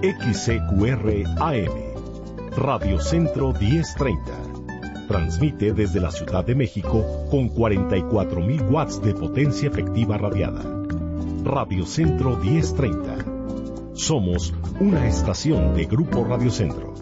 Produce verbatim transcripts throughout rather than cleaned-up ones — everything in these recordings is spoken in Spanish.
X C Q R A M, Radio Centro diez treinta. Transmite desde la Ciudad de México con cuarenta y cuatro mil watts de potencia efectiva radiada. Radio Centro diez treinta. Somos una estación de Grupo Radio Centro.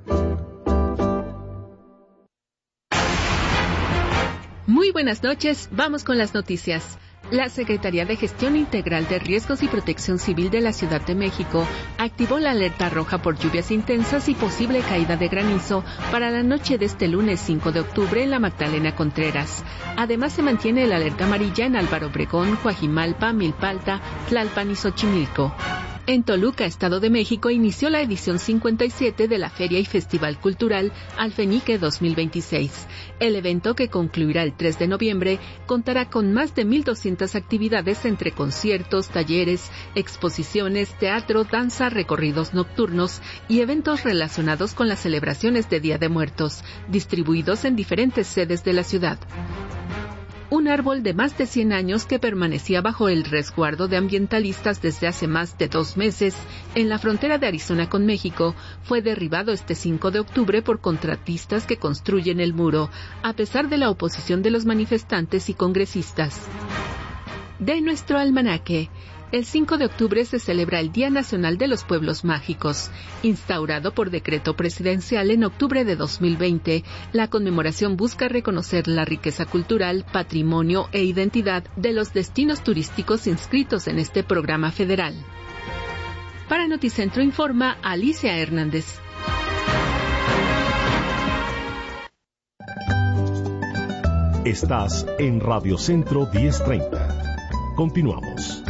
Muy buenas noches, vamos con las noticias. La Secretaría de Gestión Integral de Riesgos y Protección Civil de la Ciudad de México activó la alerta roja por lluvias intensas y posible caída de granizo para la noche de este lunes cinco de octubre en la Magdalena Contreras. Además, se mantiene la alerta amarilla en Álvaro Obregón, Coajimalpa, Milpalta, Tlalpan y Xochimilco. En Toluca, Estado de México, inició la edición cincuenta y siete de la Feria y Festival Cultural Alfeñique dos mil veintiséis. El evento, que concluirá el tres de noviembre, contará con más de mil doscientas actividades entre conciertos, talleres, exposiciones, teatro, danza, recorridos nocturnos y eventos relacionados con las celebraciones de Día de Muertos, distribuidos en diferentes sedes de la ciudad. Un árbol de más de cien años que permanecía bajo el resguardo de ambientalistas desde hace más de dos meses en la frontera de Arizona con México fue derribado este cinco de octubre por contratistas que construyen el muro, a pesar de la oposición de los manifestantes y congresistas. De nuestro almanaque. El cinco de octubre se celebra el Día Nacional de los Pueblos Mágicos. Instaurado por decreto presidencial en octubre de dos mil veinte, la conmemoración busca reconocer la riqueza cultural, patrimonio e identidad de los destinos turísticos inscritos en este programa federal. Para Noticentro informa Alicia Hernández. Estás en Radio Centro diez treinta. Continuamos.